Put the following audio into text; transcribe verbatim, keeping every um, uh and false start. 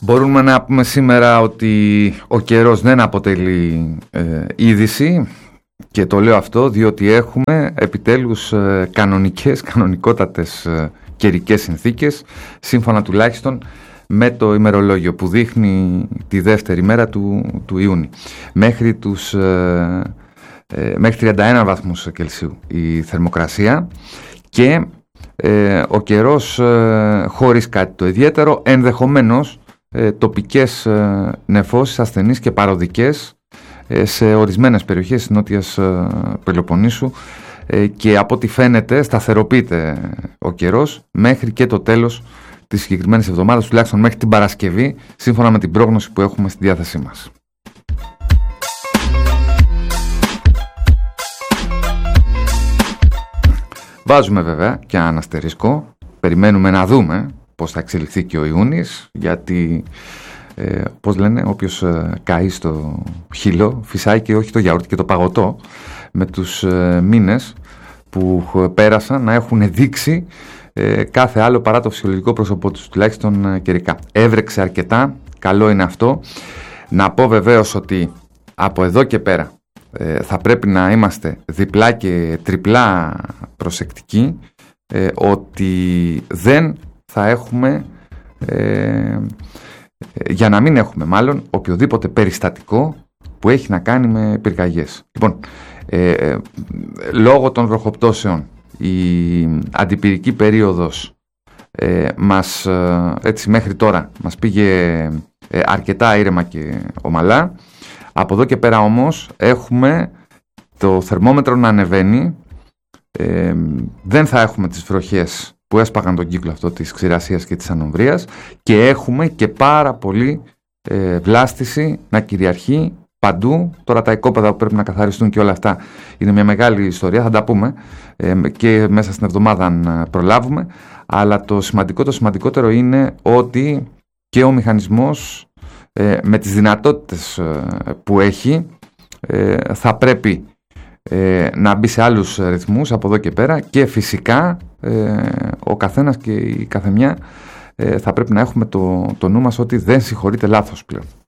Μπορούμε να πούμε σήμερα ότι ο καιρός δεν αποτελεί ε, είδηση, και το λέω αυτό διότι έχουμε επιτέλους ε, κανονικές, κανονικότατες ε, καιρικές συνθήκες, σύμφωνα τουλάχιστον με το ημερολόγιο που δείχνει τη δεύτερη μέρα του, του Ιούνιου. Μέχρι, τους, ε, ε, μέχρι τριάντα ένα βαθμούς Κελσίου η θερμοκρασία και ε, ο καιρός ε, χωρίς κάτι το ιδιαίτερο, ενδεχομένως ε, τοπικές ε, νεφώσεις ασθενείς και παροδικές ε, σε ορισμένες περιοχές της Νότιας ε, Πελοποννήσου, ε, και από ό,τι φαίνεται σταθεροποιείται ο καιρός μέχρι και το τέλος της συγκεκριμένης εβδομάδας, τουλάχιστον μέχρι την Παρασκευή, σύμφωνα με την πρόγνωση που έχουμε στη διάθεσή μας. Βάζουμε βέβαια και ένα αστερίσκο, περιμένουμε να δούμε πώς θα εξελιχθεί και ο Ιούνις, γιατί ε, πώς λένε, όποιος ε, καεί στο χείλο φυσάει και όχι το γιαούρτι και το παγωτό, με τους ε, μήνες που πέρασαν να έχουν δείξει ε, κάθε άλλο παρά το φυσιολογικό πρόσωπό τους, τουλάχιστον ε, καιρικά. Έβρεξε αρκετά, καλό είναι αυτό. Να πω βεβαίως ότι από εδώ και πέρα ε, θα πρέπει να είμαστε διπλά και τριπλά προσεκτικοί, ε, ότι δεν θα έχουμε, ε, για να μην έχουμε μάλλον οποιοδήποτε περιστατικό που έχει να κάνει με πυρκαγιές. Λοιπόν, ε, ε, λόγω των βροχοπτώσεων η αντιπυρική περίοδος ε, μας, ε, έτσι μέχρι τώρα μας πήγε ε, αρκετά ήρεμα και ομαλά. Από εδώ και πέρα όμως έχουμε το θερμόμετρο να ανεβαίνει, ε, δεν θα έχουμε τις βροχές που έσπαγαν τον κύκλο αυτό της ξηρασίας και της ανομβρίας, και έχουμε και πάρα πολύ ε, βλάστηση να κυριαρχεί παντού. Τώρα τα οικόπεδα που πρέπει να καθαριστούν και όλα αυτά είναι μια μεγάλη ιστορία, θα τα πούμε ε, και μέσα στην εβδομάδα αν προλάβουμε, αλλά το σημαντικό, το σημαντικότερο είναι ότι και ο μηχανισμός ε, με τις δυνατότητες ε, που έχει ε, θα πρέπει ε, να μπει σε άλλους ρυθμούς από εδώ και πέρα, και φυσικά ε, ο καθένας και η καθεμιά ε, θα πρέπει να έχουμε το, το νου μας ότι δεν συγχωρείται λάθος πλέον.